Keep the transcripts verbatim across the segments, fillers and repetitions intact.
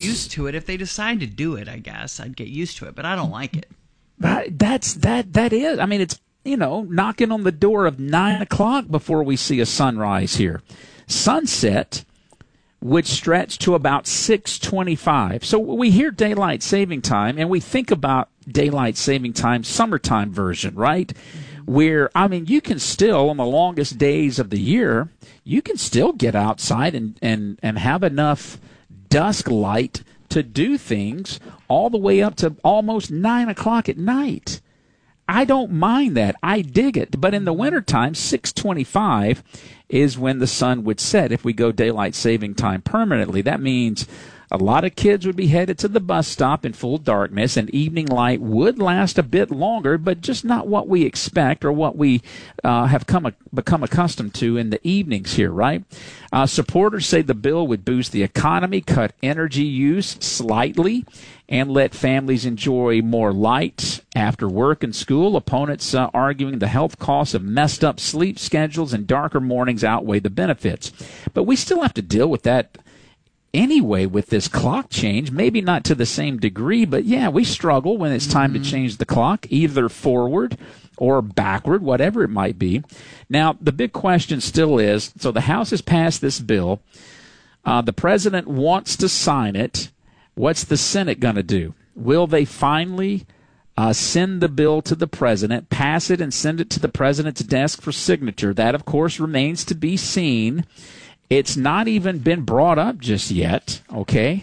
used to it. If they decide to do it, I guess I'd get used to it, but I don't like it. But that's that. That is. I mean, it's, you know, knocking on the door of nine o'clock before we see a sunrise here. Sunset would stretch to about six twenty-five. So we hear daylight saving time, and we think about daylight saving time, summertime version, right? Mm-hmm. Where, I mean, you can still, on the longest days of the year, you can still get outside and, and, and have enough dusk light to do things all the way up to almost nine o'clock at night. I don't mind that. I dig it. But in the wintertime, six twenty-five is when the sun would set if we go daylight saving time permanently. That means a lot of kids would be headed to the bus stop in full darkness, and evening light would last a bit longer, but just not what we expect or what we uh, have come become accustomed to in the evenings here, right? Uh, supporters say the bill would boost the economy, cut energy use slightly, and let families enjoy more light after work and school. Opponents uh, arguing the health costs of messed up sleep schedules and darker mornings outweigh the benefits. But we still have to deal with that anyway with this clock change, maybe not to the same degree, but yeah, we struggle when it's time mm-hmm. to change the clock, either forward or backward, whatever it might be. Now, the big question still is, so the House has passed this bill. Uh, the president wants to sign it. What's the Senate going to do? Will they finally uh, send the bill to the president, pass it, and send it to the president's desk for signature? That, of course, remains to be seen. It's not even been brought up just yet, okay,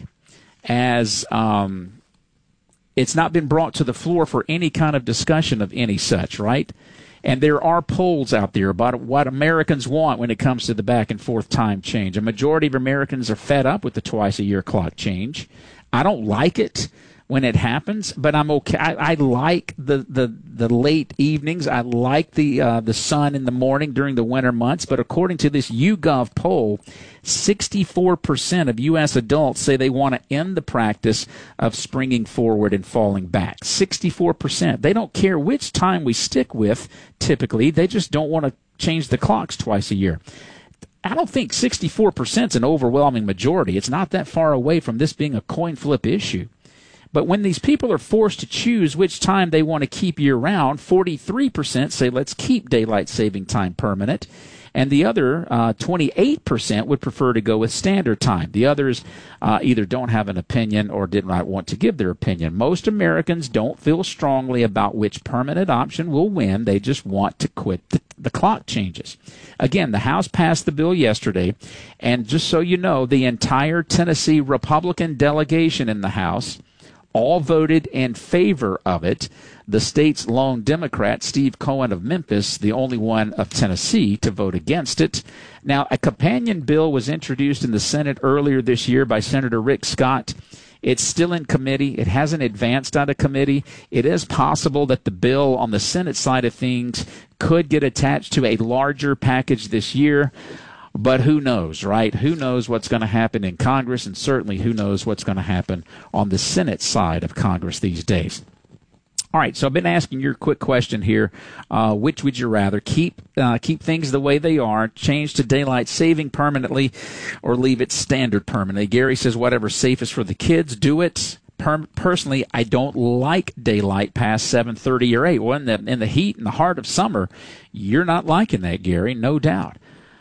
as um, it's not been brought to the floor for any kind of discussion of any such, right? And there are polls out there about what Americans want when it comes to the back and forth time change. A majority of Americans are fed up with the twice-a-year clock change. I don't like it when it happens, but I'm okay. I, I like the, the, the late evenings. I like the uh, the sun in the morning during the winter months. But according to this YouGov poll, sixty-four percent of U S adults say they want to end the practice of springing forward and falling back. sixty-four percent. They don't care which time we stick with, typically. They just don't want to change the clocks twice a year. I don't think sixty-four percent is an overwhelming majority. It's not that far away from this being a coin flip issue. But when these people are forced to choose which time they want to keep year-round, forty-three percent say let's keep daylight saving time permanent, and the other uh, twenty-eight percent would prefer to go with standard time. The others uh, either don't have an opinion or did not want to give their opinion. Most Americans don't feel strongly about which permanent option will win. They just want to quit the, the clock changes. Again, the House passed the bill yesterday, and just so you know, the entire Tennessee Republican delegation in the House all voted in favor of it. The state's lone Democrat, Steve Cohen of Memphis, the only one of Tennessee to vote against it. Now, a companion bill was introduced in the Senate earlier this year by Senator Rick Scott. It's still in committee. It hasn't advanced out of committee. It is possible that the bill on the Senate side of things could get attached to a larger package this year. But who knows, right? Who knows what's going to happen in Congress, and certainly who knows what's going to happen on the Senate side of Congress these days. All right, so I've been asking your quick question here. Uh, which would you rather, keep uh, keep things the way they are, change to daylight saving permanently, or leave it standard permanently? Gary says whatever's safest for the kids, do it. Per- personally, I don't like daylight past seven thirty or eight. Well, in the, in the heat, in the heart of summer, you're not liking that, Gary, no doubt.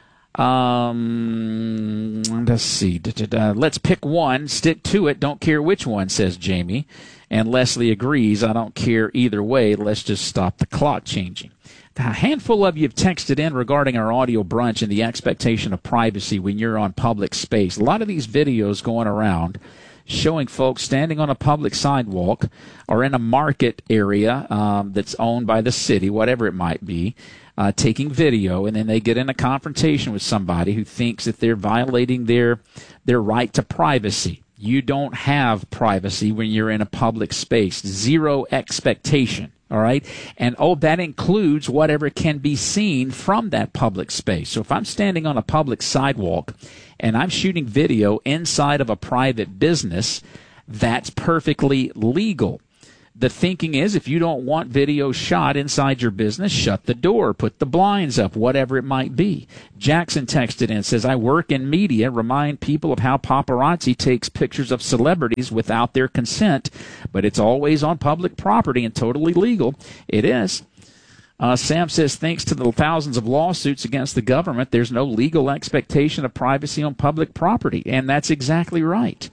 Um, let's see. Da-da-da. Let's pick one. Stick to it. Don't care which one, says Jamie. And Leslie agrees. I don't care either way. Let's just stop the clock changing. A handful of you have texted in regarding our audio brunch and the expectation of privacy when you're on public space. A lot of these videos going around showing folks standing on a public sidewalk or in a market area um, that's owned by the city, whatever it might be, Uh, taking video, and then they get in a confrontation with somebody who thinks that they're violating their their right to privacy. You don't have privacy when you're in a public space. Zero expectation, all right? And, oh, that includes whatever can be seen from that public space. So if I'm standing on a public sidewalk and I'm shooting video inside of a private business, that's perfectly legal. The thinking is if you don't want video shot inside your business, shut the door, put the blinds up, whatever it might be. Jackson texted in, says, I work in media, remind people of how paparazzi takes pictures of celebrities without their consent, but it's always on public property and totally legal. It is. Uh, Sam says, thanks to the thousands of lawsuits against the government, there's no legal expectation of privacy on public property. And that's exactly right.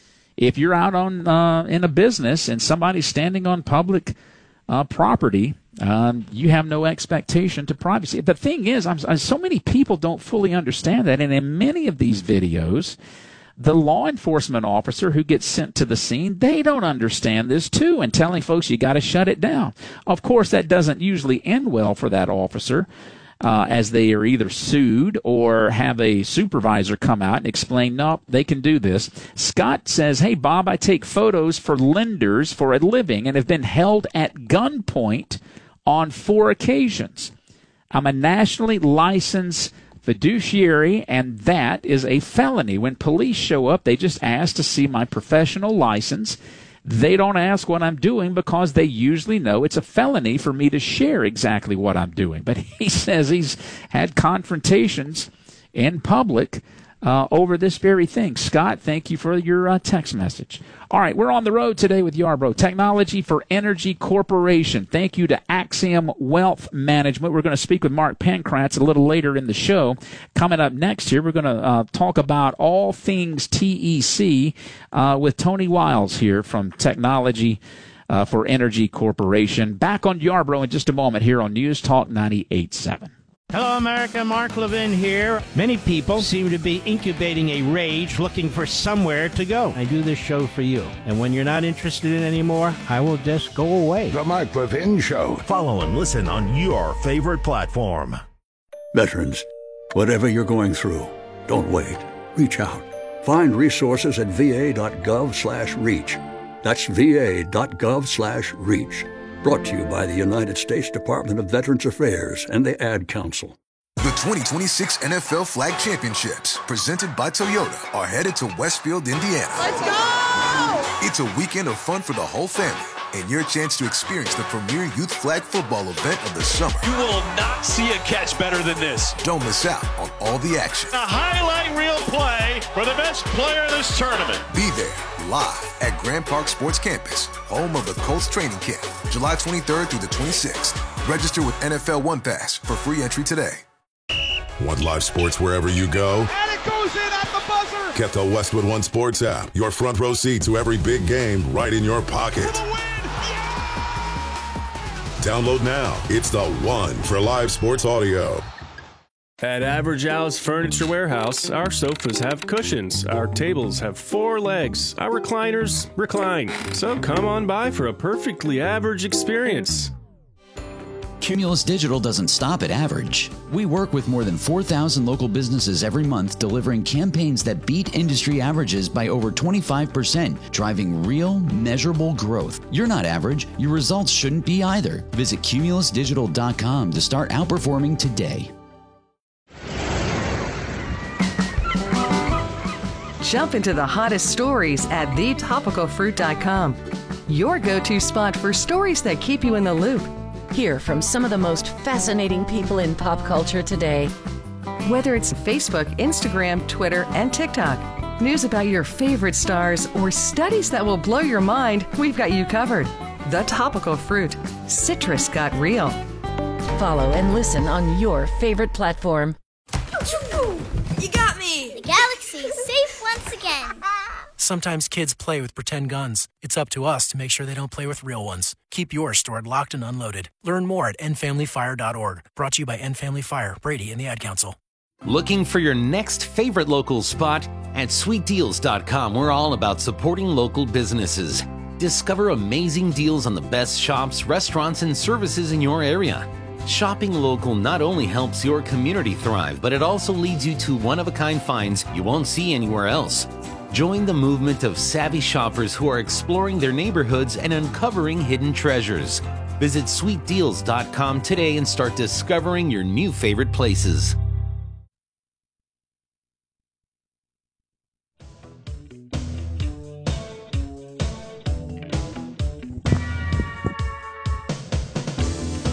If you're out on uh, in a business and somebody's standing on public uh, property, um, you have no expectation to privacy. The thing is, I'm, so many people don't fully understand that. And in many of these videos, the law enforcement officer who gets sent to the scene, they don't understand this too, and telling folks you got to shut it down. Of course, that doesn't usually end well for that officer, uh, as they are either sued or have a supervisor come out and explain, no, they can do this. Scott says, hey, Bob, I take photos for lenders for a living and have been held at gunpoint on four occasions. I'm a nationally licensed fiduciary, and that is a felony. When police show up, they just ask to see my professional license. They don't ask what I'm doing because they usually know it's a felony for me to share exactly what I'm doing. But he says he's had confrontations in public uh, over this very thing. Scott, thank you for your uh, text message. All right, we're on the road today with Yarbrough Technology for Energy Corporation. Thank you to Axiom Wealth Management. We're going to speak with Mark Pankratz a little later in the show. Coming up next here, we're going to uh, talk about all things T E C uh, with Tony Wiles here from Technology uh, for Energy Corporation. Back on Yarbrough in just a moment here on News Talk ninety-eight point seven. Hello, America. Mark Levin here. Many people seem to be incubating a rage looking for somewhere to go. I do this show for you. And when you're not interested in it anymore, I will just go away. The Mark Levin Show. Follow and listen on your favorite platform. Veterans, whatever you're going through, don't wait. Reach out. Find resources at va.gov slash reach. That's va.gov slash reach. Brought to you by the United States Department of Veterans Affairs and the Ad Council. The twenty twenty-six N F L Flag Championships, presented by Toyota, are headed to Westfield, Indiana. Let's go! It's a weekend of fun for the whole family and your chance to experience the premier youth flag football event of the summer. You will not see a catch better than this. Don't miss out on all the action. A highlight reel play for the best player of this tournament. Be there live at Grand Park Sports Campus, home of the Colts training camp, July twenty-third through the twenty-sixth. Register with N F L One Pass for free entry today. Want live sports wherever you go? And it goes in at the buzzer! Get the Westwood One Sports app. Your front row seat to every big game right in your pocket. Download now. It's the one for live sports audio. At Average Al's Furniture Warehouse, our sofas have cushions, our tables have four legs, our recliners recline. So come on by for a perfectly average experience. Cumulus Digital doesn't stop at average. We work with more than four thousand local businesses every month, delivering campaigns that beat industry averages by over twenty-five percent, driving real, measurable growth. You're not average. Your results shouldn't be either. Visit cumulus digital dot com to start outperforming today. Jump into the hottest stories at the topical fruit dot com. Your go-to spot for stories that keep you in the loop. Hear from some of the most fascinating people in pop culture today. Whether it's Facebook, Instagram, Twitter, and TikTok, news about your favorite stars, or studies that will blow your mind, we've got you covered. The Topical Fruit. Citrus got real. Follow and listen on your favorite platform. You got me! The galaxy is safe once again. Sometimes kids play with pretend guns. It's up to us to make sure they don't play with real ones. Keep yours stored locked and unloaded. Learn more at end family fire dot org. Brought to you by End Family Fire, Brady, and the Ad Council. Looking for your next favorite local spot? At sweet deals dot com, we're all about supporting local businesses. Discover amazing deals on the best shops, restaurants, and services in your area. Shopping local not only helps your community thrive, but it also leads you to one-of-a-kind finds you won't see anywhere else. Join the movement of savvy shoppers who are exploring their neighborhoods and uncovering hidden treasures. Visit sweet deals dot com today and start discovering your new favorite places.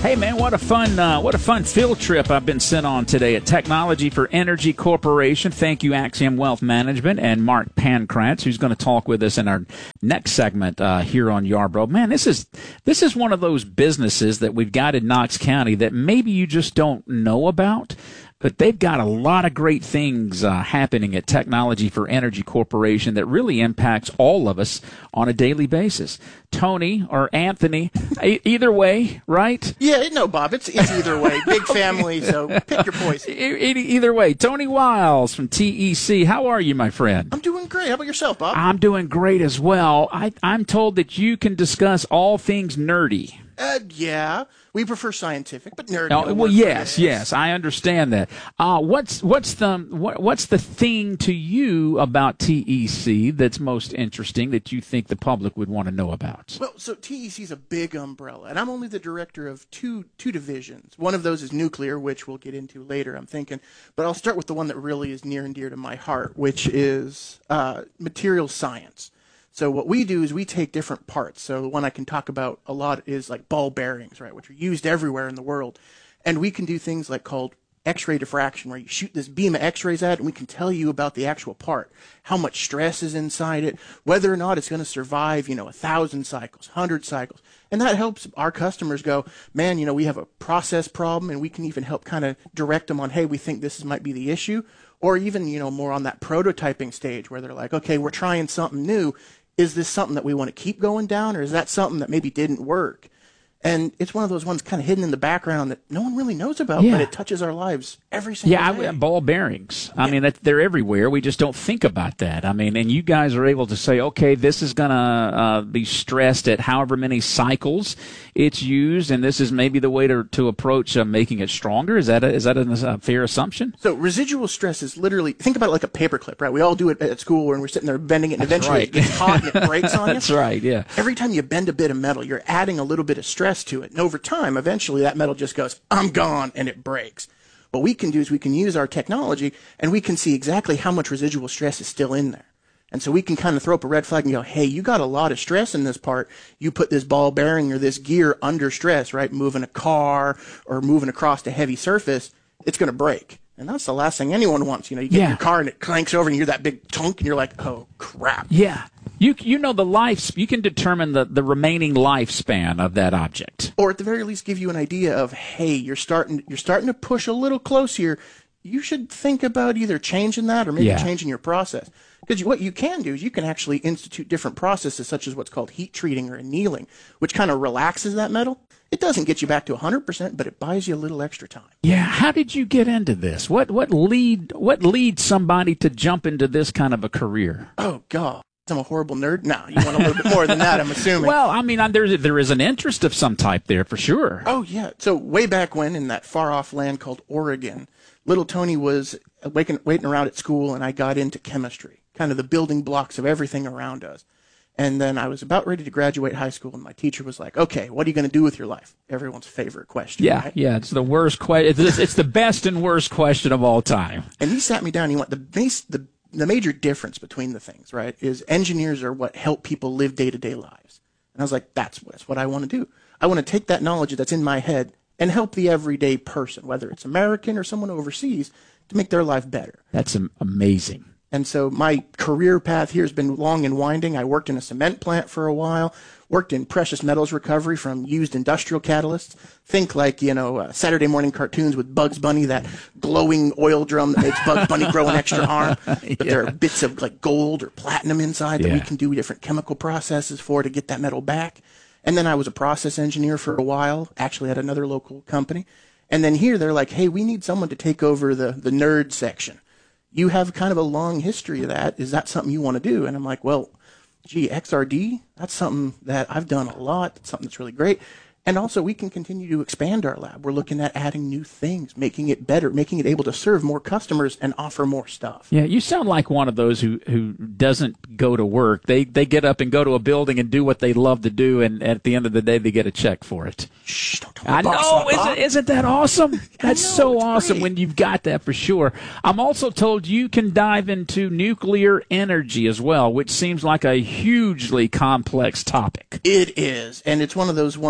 Hey man, what a fun uh, what a fun field trip I've been sent on today at Technology for Energy Corporation. Thank you, Axiom Wealth Management, and Mark Pankratz, who's going to talk with us in our next segment uh, here on Yarbrough. Man, this is this is one of those businesses that we've got in Knox County that maybe you just don't know about. But they've got a lot of great things uh, happening at Technology for Energy Corporation that really impacts all of us on a daily basis. Tony or Anthony, e- either way, right? Yeah, no, Bob, it's, it's either way. Big family, so pick your poison. E- e- either way. Tony Wiles from T E C. How are you, my friend? I'm doing great. How about yourself, Bob? I'm doing great as well. I, I'm told that you can discuss all things nerdy. Uh, yeah, we prefer scientific, but nerdy. Oh, well, yes, yes, I understand that. Uh, what's what's the what, what's the thing to you about T E C that's most interesting that you think the public would want to know about? Well, so T E C is a big umbrella, and I'm only the director of two two divisions. One of those is nuclear, which we'll get into later, I'm thinking. But I'll start with the one that really is near and dear to my heart, which is uh, material science. So what we do is we take different parts. So the one I can talk about a lot is like ball bearings, right, which are used everywhere in the world. And we can do things like called X-ray diffraction, where you shoot this beam of X-rays at it, and we can tell you about the actual part, how much stress is inside it, whether or not it's going to survive, you know, a thousand cycles, hundred cycles. And that helps our customers go, man, you know, we have a process problem, and we can even help kind of direct them on, hey, we think this might be the issue. Or even, you know, more on that prototyping stage where they're like, okay, we're trying something new. Is this something that we want to keep going down, or is that something that maybe didn't work? And it's one of those ones kind of hidden in the background that no one really knows about, yeah. but it touches our lives every single yeah, day. Yeah, ball bearings. I yeah. mean, that, they're everywhere. We just don't think about that. I mean, and you guys are able to say, okay, this is going to uh, be stressed at however many cycles it's used, and this is maybe the way to to approach uh, making it stronger. Is that a, is that a, a fair assumption? So residual stress is literally, think about it like a paperclip, right? We all do it at school when we're sitting there bending it, and That's eventually right. it gets hot and it breaks on you. That's right, yeah. Every time you bend a bit of metal, you're adding a little bit of stress to it, and over time, time, eventually that metal just goes, I'm gone, and it breaks. What we can do is we can use our technology, and we can see exactly how much residual stress is still in there. And so we can kind of throw up a red flag and go, hey, you got a lot of stress in this part. You put this ball bearing or this gear under stress, right? Moving a car or moving across a heavy surface, it's going to break. And that's the last thing anyone wants. You know, you get yeah. in your car and it clanks over and you hear that big tunk and you're like, oh, crap. Yeah. You you know the life, you can determine the, the remaining lifespan of that object. Or at the very least give you an idea of, hey, you're starting you're starting to push a little close here. You should think about either changing that or maybe yeah. changing your process. Because what you can do is you can actually institute different processes such as what's called heat treating or annealing, which kind of relaxes that metal. It doesn't get you back to one hundred percent, but it buys you a little extra time. Yeah, how did you get into this? What what lead what leads somebody to jump into this kind of a career? Oh, God. I'm a horrible nerd? No, you want a little bit more than that, I'm assuming. Well, I mean, there's, there is an interest of some type there for sure. Oh, yeah. So way back when in that far-off land called Oregon, little Tony was waiting, waiting around at school, and I got into chemistry, kind of the building blocks of everything around us. And then I was about ready to graduate high school, and my teacher was like, okay, what are you going to do with your life? Everyone's favorite question, Yeah, right? yeah, it's the worst question. It's, it's the best and worst question of all time. And he sat me down, and he went, the base, the The major difference between the things, right, is engineers are what help people live day-to-day lives. And I was like, that's, that's what I want to do. I want to take that knowledge that's in my head and help the everyday person, whether it's American or someone overseas, to make their life better. That's amazing. And so my career path here has been long and winding. I worked in a cement plant for a while, worked in precious metals recovery from used industrial catalysts. Think like, you know, uh, Saturday morning cartoons with Bugs Bunny, that glowing oil drum that makes Bugs Bunny grow an extra arm. But yeah. there are bits of like gold or platinum inside that yeah. we can do different chemical processes for to get that metal back. And then I was a process engineer for a while, actually at another local company. And then here they're like, hey, we need someone to take over the, the nerd section. You have kind of a long history of that. Is that something you want to do? And I'm like, well, gee, X R D, that's something that I've done a lot. It's something that's really great. And also, we can continue to expand our lab. We're looking at adding new things, making it better, making it able to serve more customers and offer more stuff. Yeah, you sound like one of those who, who doesn't go to work. They they get up and go to a building and do what they love to do, and at the end of the day, they get a check for it. Shh, don't tell I the boss, know, Bob. isn't, isn't that awesome? That's know, so it's awesome great. when you've got that for sure. I'm also told you can dive into nuclear energy as well, which seems like a hugely complex topic. It is, and it's one of those ones where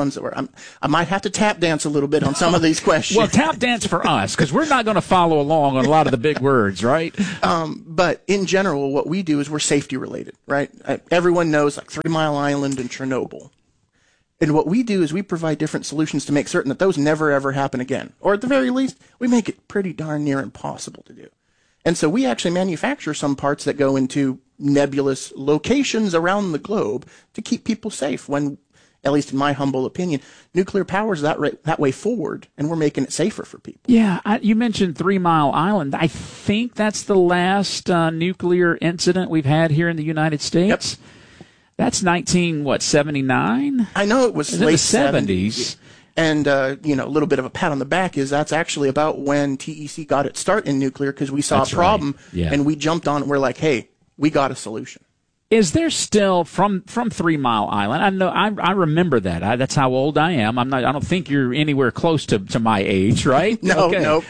I'm, I might have to tap dance a little bit on some of these questions. Well, tap dance for us, because we're not going to follow along on a lot of the big words, right? Um, but in general, what we do is we're safety related, right? Everyone knows like Three Mile Island and Chernobyl. And what we do is we provide different solutions to make certain that those never, ever happen again. Or at the very least, we make it pretty darn near impossible to do. And so we actually manufacture some parts that go into nebulous locations around the globe to keep people safe when, at least in my humble opinion, nuclear power is that, ra- that way forward, and we're making it safer for people. Yeah, I, you mentioned Three Mile Island. I think that's the last uh, nuclear incident we've had here in the United States. Yep. That's nineteen, what, seventy-nine? I know it was Is late it the seventies. And, uh, you know, a little bit of a pat on the back is that's actually about when T E C got its start in nuclear, because we saw that's a problem, right. yeah. and we jumped on it. We're like, hey, we got a solution. Is there still from from Three Mile Island? I know I I remember that. I, that's how old I am. I'm not. I don't think you're anywhere close to, to my age, right? no, okay. no.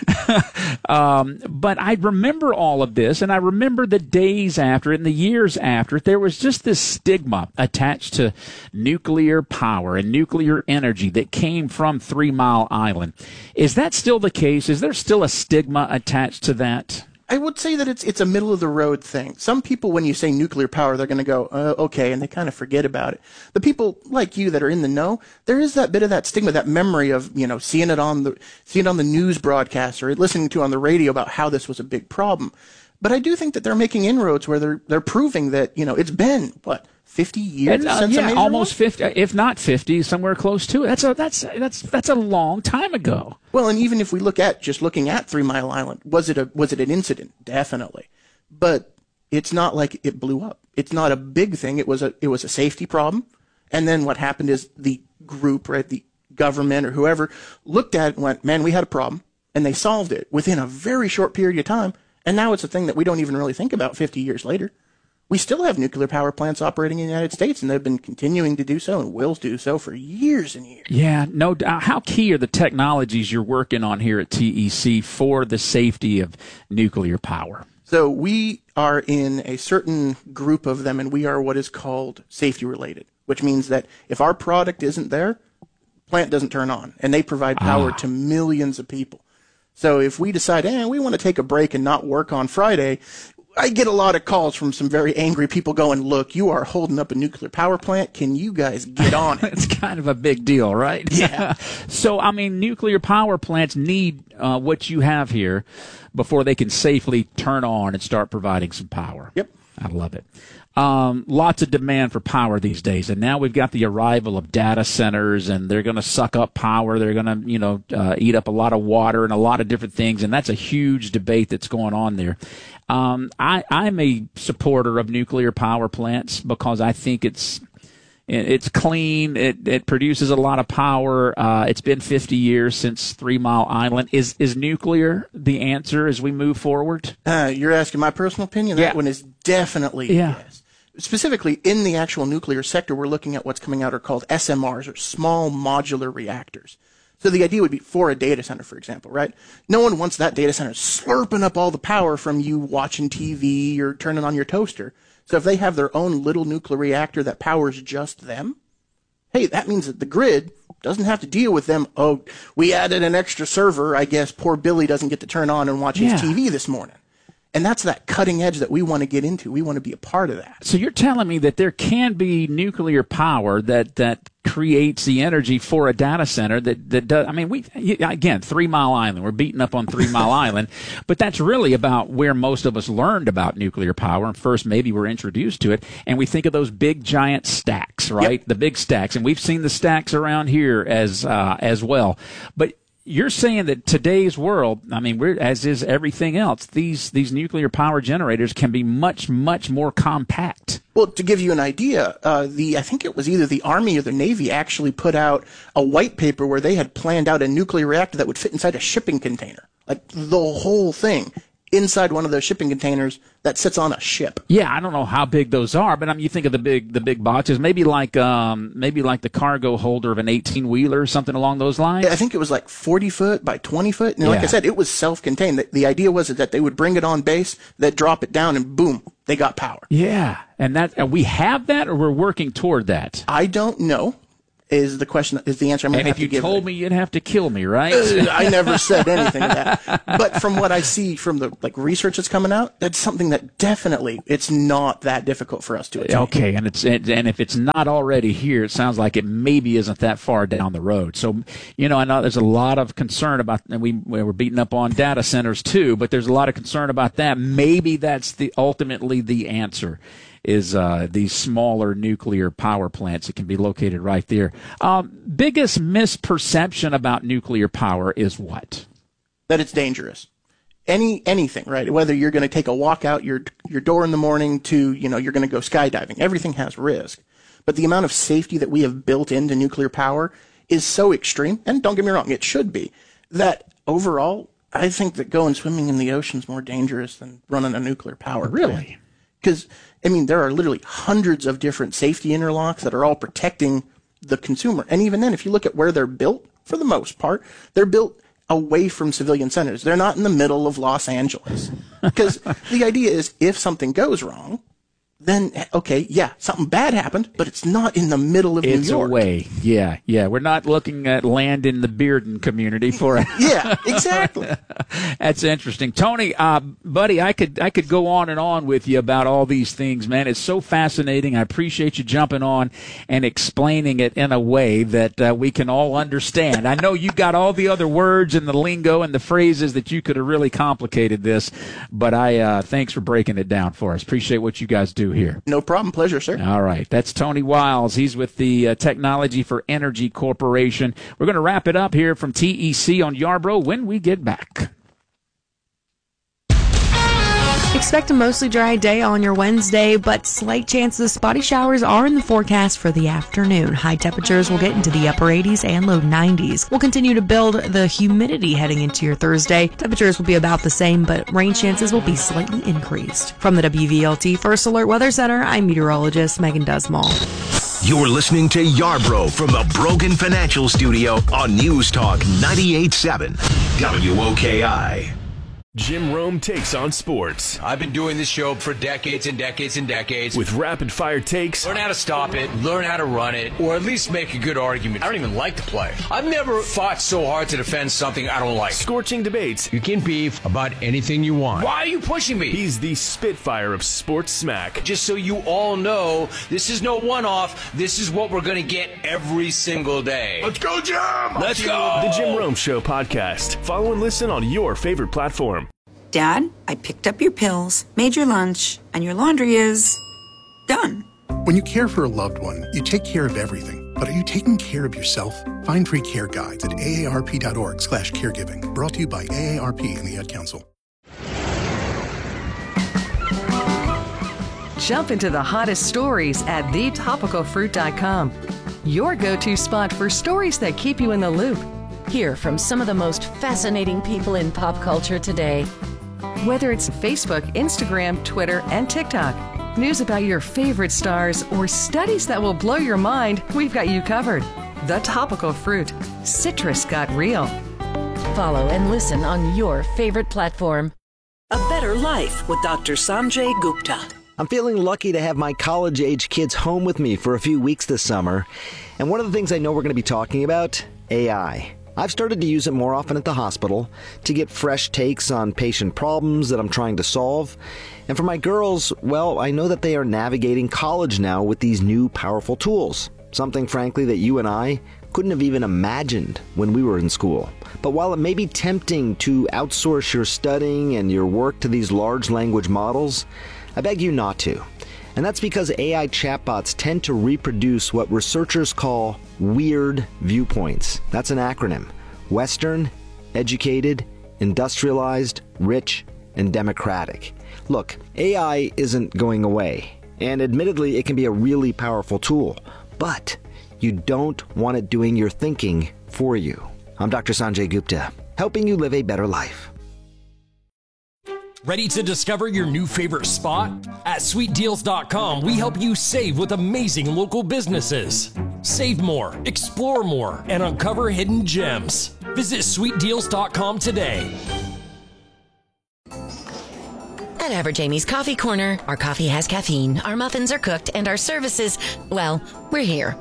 um, but I remember all of this, and I remember the days after and the years after. There was just this stigma attached to nuclear power and nuclear energy that came from Three Mile Island. Is that still the case? Is there still a stigma attached to that? I would say that it's it's a middle of the road thing. Some people, when you say nuclear power, they're going to go, uh, okay, and they kind of forget about it. The people like you that are in the know, there is that bit of that stigma, that memory of, you know, seeing it on the seeing it on the news broadcast or listening to on the radio about how this was a big problem. But I do think that they're making inroads where they're they're proving that, you know, it's been what fifty years uh, since yeah, a major almost one? fifty, if not fifty, somewhere close to it. That's a that's that's that's a long time ago. Well, and even if we look at just looking at Three Mile Island, was it a was it an incident? Definitely, but it's not like it blew up. It's not a big thing. It was a it was a safety problem, and then what happened is the group, right, the government or whoever looked at it and went, man, we had a problem, and they solved it within a very short period of time, and now it's a thing that we don't even really think about fifty years later. We still have nuclear power plants operating in the United States, and they've been continuing to do so and will do so for years and years. Yeah, no doubt. How key are the technologies you're working on here at T E C for the safety of nuclear power? So we are in a certain group of them, and we are what is called safety related, which means that if our product isn't there, plant doesn't turn on, and they provide power ah. to millions of people. So if we decide, eh, we want to take a break and not work on Friday, I get a lot of calls from some very angry people going, look, you are holding up a nuclear power plant. Can you guys get on it? It's kind of a big deal, right? Yeah. So, I mean, nuclear power plants need uh, what you have here before they can safely turn on and start providing some power. Yep. I love it. Um, lots of demand for power these days, and now we've got the arrival of data centers, and they're going to suck up power. They're going to, you know, uh, eat up a lot of water and a lot of different things, and that's a huge debate that's going on there. Um, I, I'm a supporter of nuclear power plants because I think it's it's clean. It it produces a lot of power. Uh, it's been fifty years since Three Mile Island. Is is nuclear the answer as we move forward? Uh, you're asking my personal opinion? Yeah. That one is definitely yeah. yes. Specifically, in the actual nuclear sector, we're looking at what's coming out are called S M Rs, or small modular reactors. So the idea would be for a data center, for example, right? No one wants that data center slurping up all the power from you watching T V or turning on your toaster. So if they have their own little nuclear reactor that powers just them, hey, that means that the grid doesn't have to deal with them. Oh, we added an extra server. I guess poor Billy doesn't get to turn on and watch yeah. his T V this morning. And that's that cutting edge that we want to get into. We want to be a part of that. So you're telling me that there can be nuclear power that, that creates the energy for a data center that, that does, I mean, we, again, Three Mile Island, we're beating up on Three Mile Island, but that's really about where most of us learned about nuclear power. And first, maybe we're introduced to it. And we think of those big giant stacks, right? Yep. The big stacks. And we've seen the stacks around here as, uh, as well. But you're saying that today's world, I mean, we're, as is everything else, these these nuclear power generators can be much, much more compact. Well, to give you an idea, uh, the I think it was either the Army or the Navy actually put out a white paper where they had planned out a nuclear reactor that would fit inside a shipping container, like the whole thing, inside one of those shipping containers that sits on a ship. Yeah, I don't know how big those are, but I mean, you think of the big the big boxes, maybe like um maybe like the cargo holder of an eighteen wheeler or something along those lines. I think it was like forty foot by twenty foot. And like yeah. I said, it was self-contained. The, the idea was that they would bring it on base, they'd drop it down, and boom, they got power. Yeah, and that and we have that, or we're working toward that. I don't know. is the question, is the answer I'm going to have to give. And if you told it. me, you'd have to kill me, right? Uh, I never said anything of that. But from what I see from the like research that's coming out, that's something that definitely it's not that difficult for us to attain. Okay, and it's and, and if it's not already here, it sounds like it maybe isn't that far down the road. So, you know, I know there's a lot of concern about, and we we're beating up on data centers too, but there's a lot of concern about that. Maybe that's the ultimately the answer. Is uh, these smaller nuclear power plants that can be located right there. Um, biggest misperception about nuclear power is what? That it's dangerous. Any anything, right? Whether you're going to take a walk out your your door in the morning to, you know, you're going to go skydiving. Everything has risk. But the amount of safety that we have built into nuclear power is so extreme, and don't get me wrong, it should be, that overall, I think that going swimming in the ocean is more dangerous than running a nuclear power plant. Really? Because, I mean, there are literally hundreds of different safety interlocks that are all protecting the consumer. And even then, if you look at where they're built, for the most part, they're built away from civilian centers. They're not in the middle of Los Angeles. Because the idea is if something goes wrong, then, okay, yeah, something bad happened, but it's not in the middle of it's New York. It's away. Yeah, yeah. We're not looking at land in the Bearden community for it. Yeah, exactly. That's interesting. Tony, uh, buddy, I could I could go on and on with you about all these things, man. It's so fascinating. I appreciate you jumping on and explaining it in a way that uh, we can all understand. I know you got all the other words and the lingo and the phrases that you could have really complicated this, but I uh, thanks for breaking it down for us. Appreciate what you guys do here. No problem. Pleasure, sir. All right. That's Tony Wiles. He's with the uh, Technology for Energy Corporation. We're going to wrap it up here from T E C on Yarbrough when we get back. Expect a mostly dry day on your Wednesday, but slight chances of spotty showers are in the forecast for the afternoon. High temperatures will get into the upper eighties and low nineties. We'll continue to build the humidity heading into your Thursday. Temperatures will be about the same, but rain chances will be slightly increased. From the W V L T First Alert Weather Center, I'm meteorologist Megan Dusmall. You're listening to Yarbrough from the Brogan Financial Studio on News Talk ninety-eight point seven W O K I. Jim Rome takes on sports. I've been doing this show for decades and decades and decades. With rapid-fire takes. Learn how to stop it, learn how to run it, or at least make a good argument. I don't even like the play. I've never fought so hard to defend something I don't like. Scorching debates. You can beef about anything you want. Why are you pushing me? He's the Spitfire of sports smack. Just so you all know, this is no one-off. This is what we're going to get every single day. Let's go, Jim! Let's go! The Jim Rome Show podcast. Follow and listen on your favorite platform. Dad, I picked up your pills, made your lunch, and your laundry is done. When you care for a loved one, you take care of everything. But are you taking care of yourself? Find free care guides at A A R P dot org slash caregiving. Brought to you by A A R P and the Ad Council. Jump into the hottest stories at the topical fruit dot com. Your go-to spot for stories that keep you in the loop. Hear from some of the most fascinating people in pop culture today. Whether it's Facebook, Instagram, Twitter, and TikTok, news about your favorite stars, or studies that will blow your mind, we've got you covered. The Topical Fruit. Citrus got real. Follow and listen on your favorite platform. A Better Life with Doctor Sanjay Gupta. I'm feeling lucky to have my college-age kids home with me for a few weeks this summer. And one of the things I know we're going to be talking about, A I. I've started to use it more often at the hospital to get fresh takes on patient problems that I'm trying to solve. And for my girls, well, I know that they are navigating college now with these new powerful tools. Something, frankly, that you and I couldn't have even imagined when we were in school. But while it may be tempting to outsource your studying and your work to these large language models, I beg you not to. And that's because A I chatbots tend to reproduce what researchers call weird viewpoints. That's an acronym. Western, educated, industrialized, rich, and democratic. Look, A I isn't going away. And admittedly, it can be a really powerful tool. But you don't want it doing your thinking for you. I'm Doctor Sanjay Gupta, helping you live a better life. Ready to discover your new favorite spot? At sweet deals dot com, we help you save with amazing local businesses. Save more, explore more, and uncover hidden gems. Visit sweet deals dot com today. At Average Amy's Coffee Corner, our coffee has caffeine, our muffins are cooked, and our services, well, we're here.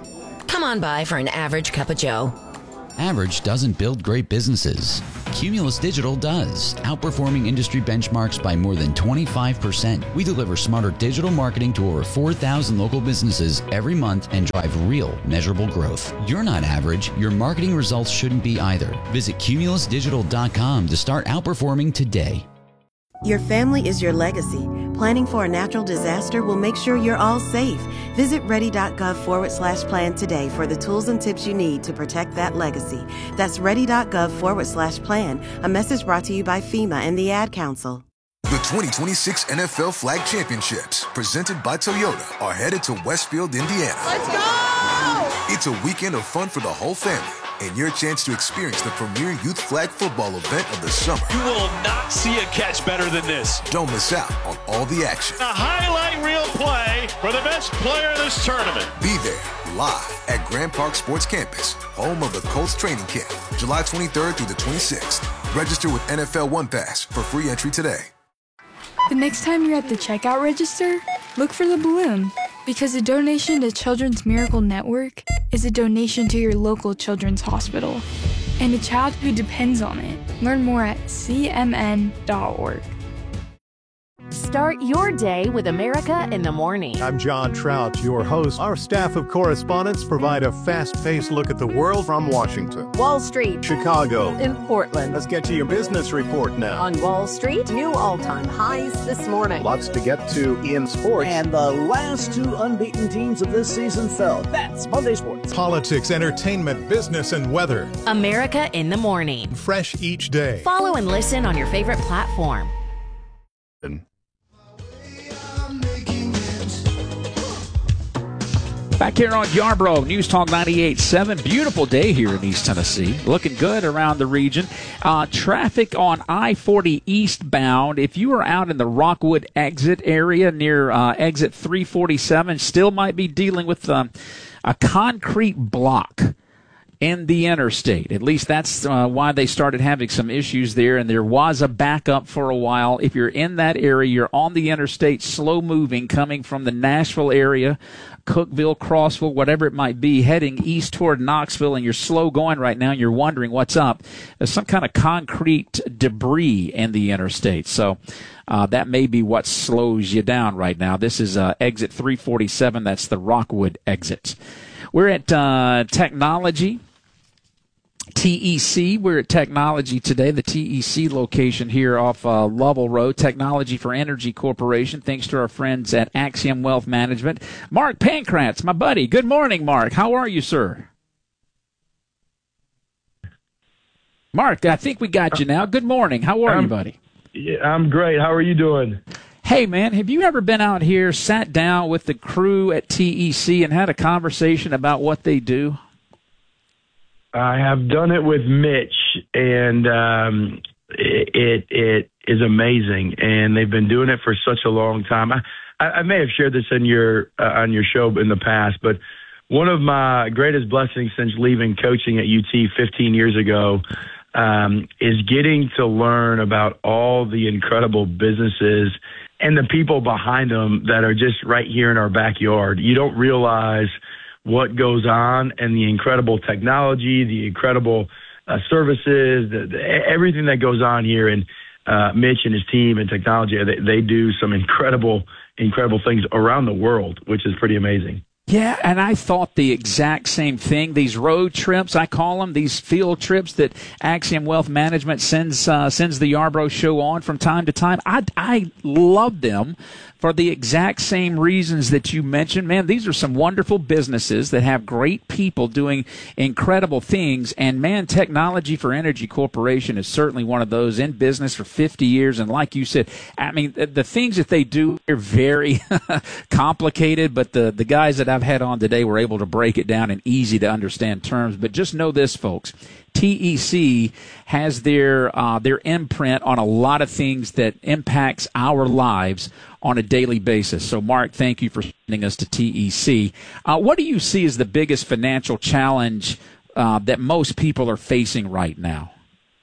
Come on by for an average cup of joe. Average doesn't build great businesses. Cumulus Digital does, outperforming industry benchmarks by more than twenty-five percent. We deliver smarter digital marketing to over four thousand local businesses every month and drive real, measurable growth. You're not average. Your marketing results shouldn't be either. Visit cumulus digital dot com to start outperforming today. Your family is your legacy. Planning for a natural disaster will make sure you're all safe. Visit ready.gov forward slash plan today for the tools and tips you need to protect that legacy. That's ready.gov forward slash plan. A message brought to you by FEMA and the Ad Council. The twenty twenty-six N F L Flag Championships, presented by Toyota, are headed to Westfield, Indiana. Let's go! It's a weekend of fun for the whole family, and your chance to experience the premier youth flag football event of the summer. You will not see a catch better than this. Don't miss out on all the action. A highlight reel play for the best player of this tournament. Be there live at Grand Park Sports Campus, home of the Colts training camp, July twenty-third through the twenty-sixth. Register with N F L One Pass for free entry today. The next time you're at the checkout register, look for the balloon, because a donation to Children's Miracle Network is a donation to your local children's hospital and a child who depends on it. Learn more at c m n dot org. Start your day with America in the Morning. I'm John Trout, your host. Our staff of correspondents provide a fast-paced look at the world from Washington, Wall Street, Chicago, in Portland. Let's get to your business report now. On Wall Street, new all-time highs this morning. Lots to get to in sports. And the last two unbeaten teams of this season fell. That's Monday Sports. Politics, entertainment, business, and weather. America in the Morning. Fresh each day. Follow and listen on your favorite platform. Back here on Yarbrough, News Talk ninety-eight point seven. Beautiful day here in East Tennessee. Looking good around the region. Uh, traffic on I forty eastbound. If you are out in the Rockwood exit area near uh, exit three forty-seven, still might be dealing with um, a concrete block in the interstate. At least that's uh, why they started having some issues there, and there was a backup for a while. If you're in that area, you're on the interstate, slow moving, coming from the Nashville area, Cookeville, Crossville, whatever it might be, heading east toward Knoxville, and you're slow going right now, and you're wondering what's up. There's some kind of concrete debris in the interstate, so uh, that may be what slows you down right now. This is uh, exit three forty-seven. That's the Rockwood exit. We're at uh, Technology. T E C, we're at Technology today, the T E C location here off uh, Lovell Road, Technology for Energy Corporation, thanks to our friends at Axiom Wealth Management. Mark Pankratz, my buddy. Good morning, Mark. How are you, sir? Mark, I think we got you now. Good morning. How are I'm, you, buddy? Yeah, I'm great. How are you doing? Hey, man, have you ever been out here, sat down with the crew at T E C and had a conversation about what they do? I have done it with Mitch, and um, it, it it is amazing. And they've been doing it for such a long time. I, I may have shared this in your uh, on your show in the past, but one of my greatest blessings since leaving coaching at U T fifteen years ago um, is getting to learn about all the incredible businesses and the people behind them that are just right here in our backyard. You don't realize what goes on and the incredible technology, the incredible uh, services, the, the, everything that goes on here. And uh, Mitch and his team and technology, they, they do some incredible, incredible things around the world, which is pretty amazing. Yeah, and I thought the exact same thing. These road trips, I call them, these field trips that Axiom Wealth Management sends uh, sends the Yarbrough Show on from time to time. I, I love them for the exact same reasons that you mentioned. Man, these are some wonderful businesses that have great people doing incredible things. And, man, Technology for Energy Corporation is certainly one of those, in business for fifty years. And like you said, I mean, the, the things that they do are very complicated, but the, the guys that I've had on today were able to break it down in easy to understand terms. But just know this, folks. T E C has their uh, their imprint on a lot of things that impacts our lives on a daily basis. So, Mark, thank you for sending us to T E C. Uh, what do you see as the biggest financial challenge uh, that most people are facing right now?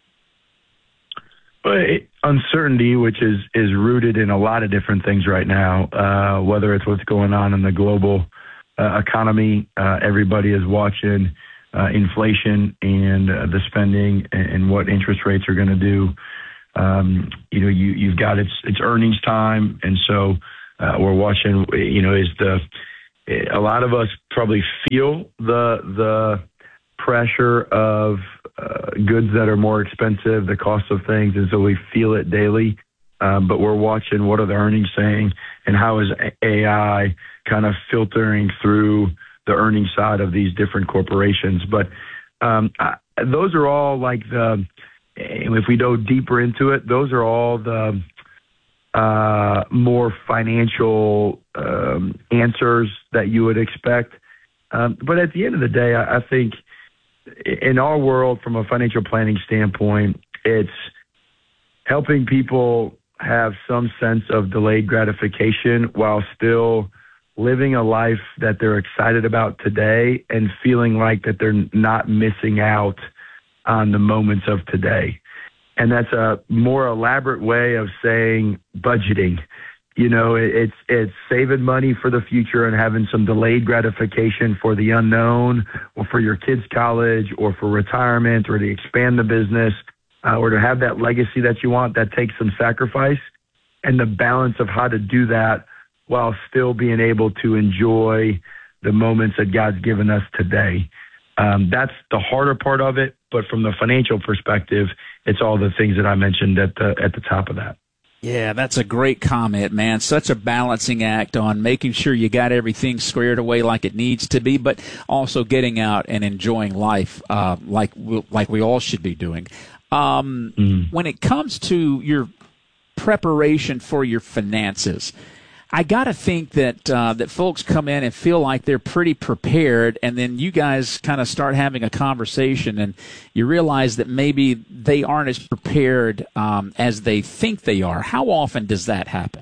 Uncertainty, which is, is rooted in a lot of different things right now, uh, whether it's what's going on in the global uh, economy. Uh, everybody is watching uh, inflation and uh, the spending and, and what interest rates are going to do. Um, you know, you, you've got it's it's earnings time, and so uh, we're watching. You know, is the a lot of us probably feel the the pressure of uh, goods that are more expensive, the cost of things, and so we feel it daily. Um, but we're watching what are the earnings saying, and how is A I kind of filtering through the earnings side of these different corporations. But um, I, those are all like the, if we go deeper into it, those are all the uh, more financial um, answers that you would expect. Um, but at the end of the day, I, I think in our world, from a financial planning standpoint, it's helping people have some sense of delayed gratification while still living a life that they're excited about today and feeling like that they're not missing out on the moments of today. And that's a more elaborate way of saying budgeting. You know, it's it's saving money for the future and having some delayed gratification for the unknown, or for your kids' college, or for retirement, or to expand the business, uh, or to have that legacy that you want. That takes some sacrifice, and the balance of how to do that while still being able to enjoy the moments that God's given us today. Um, that's the harder part of it. But from the financial perspective, it's all the things that I mentioned at the at the top of that. Yeah, that's a great comment, man. Such a balancing act on making sure you got everything squared away like it needs to be, but also getting out and enjoying life uh, like we, like we all should be doing. Um, mm. When it comes to your preparation for your finances, I got to think that uh, that folks come in and feel like they're pretty prepared, and then you guys kind of start having a conversation, and you realize that maybe they aren't as prepared um, as they think they are. How often does that happen?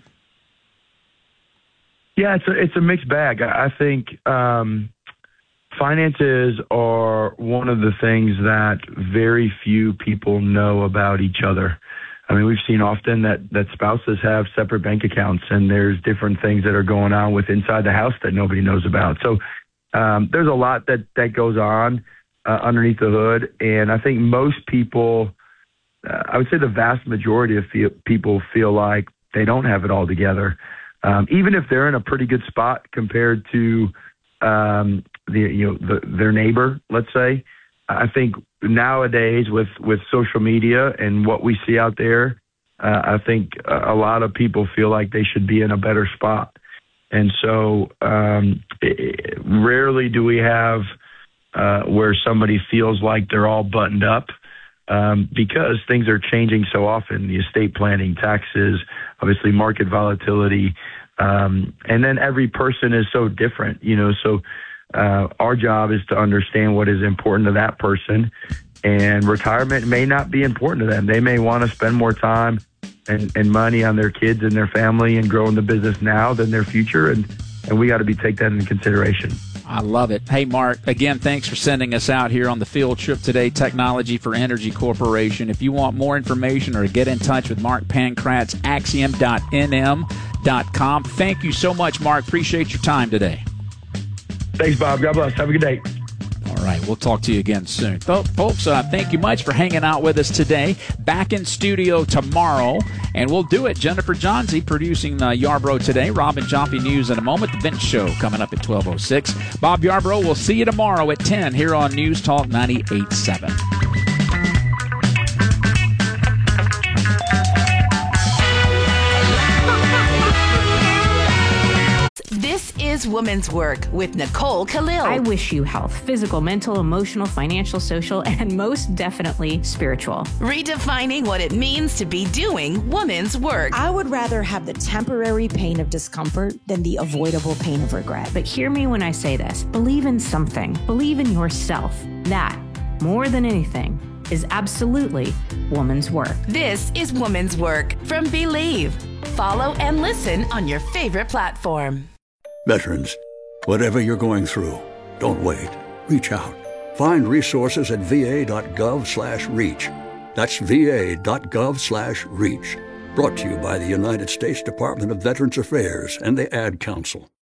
Yeah, it's a, it's a mixed bag. I think um, finances are one of the things that very few people know about each other. I mean, we've seen often that, that spouses have separate bank accounts, and there's different things that are going on with inside the house that nobody knows about. So um, there's a lot that, that goes on uh, underneath the hood. And I think most people, uh, I would say the vast majority of feel, people feel like they don't have it all together. Um, even if they're in a pretty good spot compared to um, the, you know, the, their neighbor, let's say. I think nowadays with, with social media and what we see out there, uh, I think a lot of people feel like they should be in a better spot. And so um, it, rarely do we have uh, where somebody feels like they're all buttoned up um, because things are changing so often. The estate planning, taxes, obviously market volatility, um, and then every person is so different, you know, so Uh, our job is to understand what is important to that person, and retirement may not be important to them. They may want to spend more time and, and money on their kids and their family and growing the business now than their future, and, and we got to be take that into consideration. I love it. Hey, Mark, again, thanks for sending us out here on the field trip today, Technology for Energy Corporation. If you want more information or to get in touch with Mark Pankratz, axiom dot n m dot com. Thank you so much, Mark. Appreciate your time today. Thanks, Bob. God bless. Have a good day. All right. We'll talk to you again soon. Folks, uh, thank you much for hanging out with us today. Back in studio tomorrow, and we'll do it. Jennifer Johnsey producing uh, Yarbrough Today. Robin Joffe News in a moment. The Vince Show coming up at twelve oh six. Bob Yarbrough, we'll see you tomorrow at ten here on News Talk ninety-eight point seven. This is Women's Work with Nicole Khalil. I wish you health, physical, mental, emotional, financial, social, and most definitely spiritual. Redefining what it means to be doing women's work. I would rather have the temporary pain of discomfort than the avoidable pain of regret. But hear me when I say this. Believe in something. Believe in yourself. That, more than anything, is absolutely woman's work. This is Women's Work from Believe. Follow and listen on your favorite platform. Veterans, whatever you're going through, don't wait. Reach out. Find resources at va.gov slash reach. That's va.gov slash reach. Brought to you by the United States Department of Veterans Affairs and the Ad Council.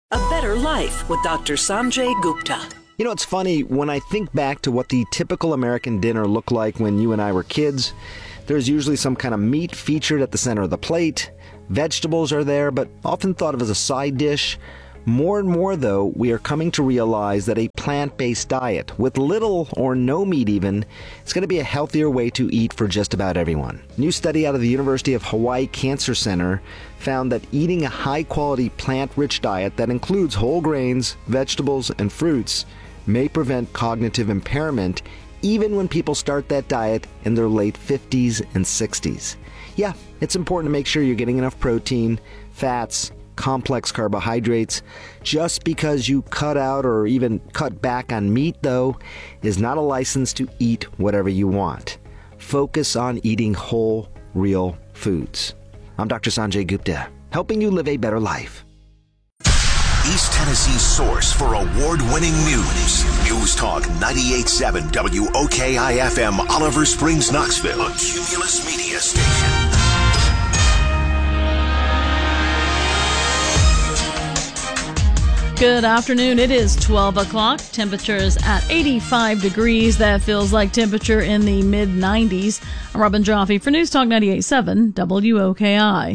A Better Life with Doctor Sanjay Gupta. You know, it's funny, when I think back to what the typical American dinner looked like when you and I were kids, there's usually some kind of meat featured at the center of the plate. Vegetables are there, but often thought of as a side dish. More and more, though, we are coming to realize that a plant-based diet, with little or no meat even, is going to be a healthier way to eat for just about everyone. A new study out of the University of Hawaii Cancer Center found that eating a high-quality plant-rich diet that includes whole grains, vegetables, and fruits may prevent cognitive impairment even when people start that diet in their late fifties and sixties. Yeah, it's important to make sure you're getting enough protein, fats, complex carbohydrates. Just because you cut out or even cut back on meat, though, is not a license to eat whatever you want. Focus on eating whole, real foods. I'm Doctor Sanjay Gupta, helping you live a better life. East Tennessee's source for award-winning news. News Talk ninety-eight point seven W O K I F M, Oliver Springs, Knoxville. A Cumulus Media Station. Good afternoon. It is twelve o'clock. Temperatures at eighty-five degrees. That feels like temperature in the mid nineties. I'm Robin Jaffe for News Talk ninety-eight point seven W O K I.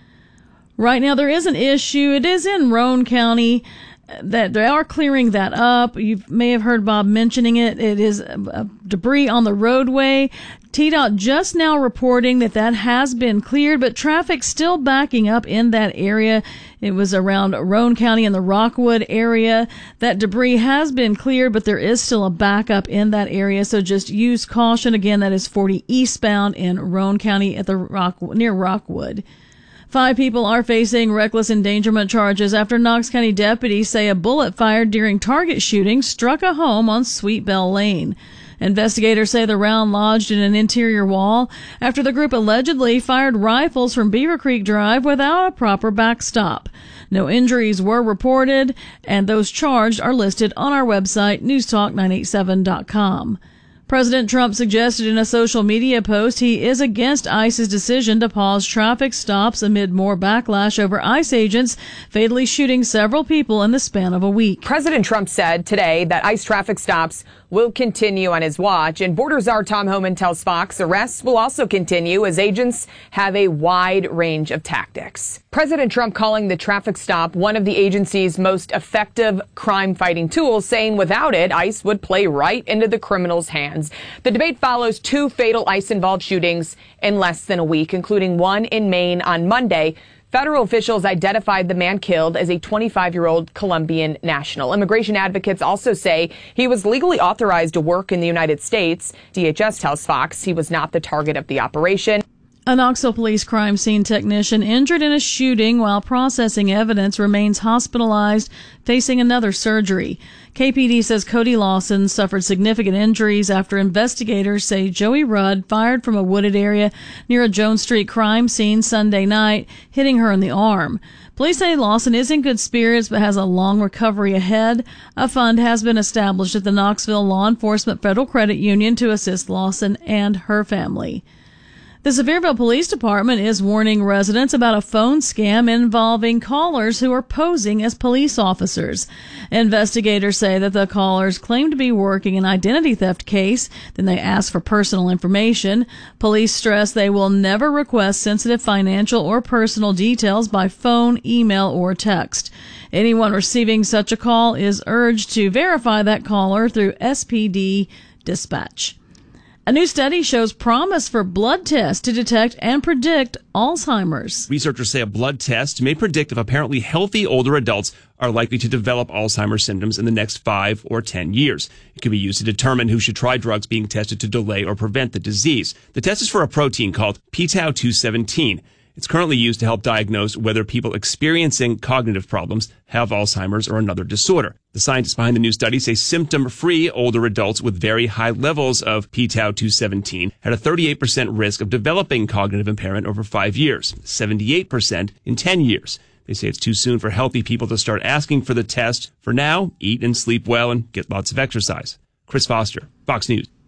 Right now, there is an issue. It is in Roane County that they are clearing that up. You may have heard Bob mentioning it. It is uh, debris on the roadway. T DOT just now reporting that that has been cleared, but traffic still backing up in that area. It was around Roane County in the Rockwood area. That debris has been cleared, but there is still a backup in that area. So just use caution. Again, that is forty eastbound in Roane County at the Rock, near Rockwood. Five people are facing reckless endangerment charges after Knox County deputies say a bullet fired during target shooting struck a home on Sweet Bell Lane. Investigators say the round lodged in an interior wall after the group allegedly fired rifles from Beaver Creek Drive without a proper backstop. No injuries were reported, and those charged are listed on our website, news talk nine eight seven dot com. President Trump suggested in a social media post he is against ICE's decision to pause traffic stops amid more backlash over ICE agents fatally shooting several people in the span of a week. President Trump said today that ICE traffic stops will continue on his watch, and Border Czar Tom Homan tells Fox arrests will also continue as agents have a wide range of tactics. President Trump calling the traffic stop one of the agency's most effective crime-fighting tools, saying without it, ICE would play right into the criminals' hands. The debate follows two fatal ICE-involved shootings in less than a week, including one in Maine on Monday. Federal officials identified the man killed as a twenty-five-year-old Colombian national. Immigration advocates also say he was legally authorized to work in the United States. D H S tells Fox he was not the target of the operation. A Knoxville police crime scene technician injured in a shooting while processing evidence remains hospitalized, facing another surgery. K P D says Cody Lawson suffered significant injuries after investigators say Joey Rudd fired from a wooded area near a Jones Street crime scene Sunday night, hitting her in the arm. Police say Lawson is in good spirits but has a long recovery ahead. A fund has been established at the Knoxville Law Enforcement Federal Credit Union to assist Lawson and her family. The Sevierville Police Department is warning residents about a phone scam involving callers who are posing as police officers. Investigators say that the callers claim to be working an identity theft case. Then they ask for personal information. Police stress they will never request sensitive financial or personal details by phone, email, or text. Anyone receiving such a call is urged to verify that caller through S P D dispatch. A new study shows promise for blood tests to detect and predict Alzheimer's. Researchers say a blood test may predict if apparently healthy older adults are likely to develop Alzheimer's symptoms in the next five or ten years. It can be used to determine who should try drugs being tested to delay or prevent the disease. The test is for a protein called p tau two seventeen. It's currently used to help diagnose whether people experiencing cognitive problems have Alzheimer's or another disorder. The scientists behind the new study say symptom-free older adults with very high levels of p tau two seventeen had a thirty-eight percent risk of developing cognitive impairment over five years, seventy-eight percent in ten years. They say it's too soon for healthy people to start asking for the test. For now, eat and sleep well and get lots of exercise. Chris Foster, Fox News.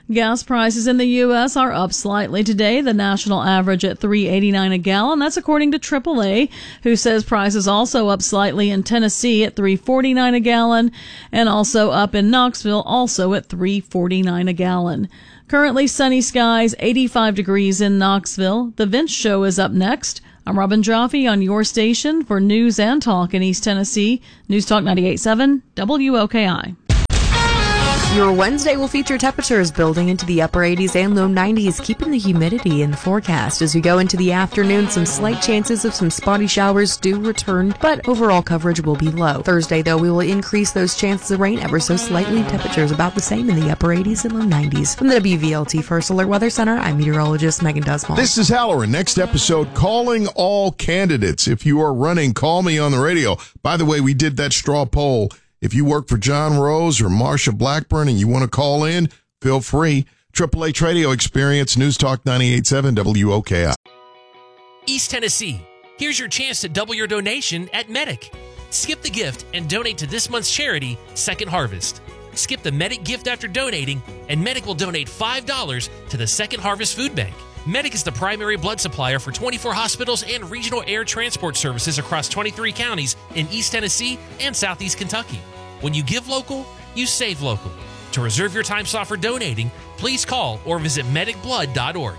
Gas prices in the U S are up slightly today, the national average at three eighty-nine a gallon. That's according to triple A, who says prices also up slightly in Tennessee at three forty-nine a gallon, and also up in Knoxville, also at three forty-nine a gallon. Currently sunny skies, eighty-five degrees in Knoxville. The Vince Show is up next. I'm Robin Joffe on your station for news and talk in East Tennessee. News Talk ninety-eight point seven W O K I. Your Wednesday will feature temperatures building into the upper eighties and low nineties, keeping the humidity in the forecast. As we go into the afternoon, some slight chances of some spotty showers do return, but overall coverage will be low. Thursday, though, we will increase those chances of rain ever so slightly. Temperatures about the same in the upper eighties and low nineties. From the W V L T First Alert Weather Center, I'm meteorologist Megan Dusmall. This is Halloran. Next episode, calling all candidates. If you are running, call me on the radio. By the way, we did that straw poll. If you work for John Rose or Marsha Blackburn and you want to call in, feel free. Triple H Radio Experience, News Talk ninety-eight point seven W O K I. East Tennessee, here's your chance to double your donation at Medic. Skip the gift and donate to this month's charity, Second Harvest. Skip the Medic gift after donating, and Medic will donate five dollars to the Second Harvest Food Bank. Medic is the primary blood supplier for twenty-four hospitals and regional air transport services across twenty-three counties in East Tennessee and Southeast Kentucky. When you give local, you save local. To reserve your time slot for donating, please call or visit medic blood dot org.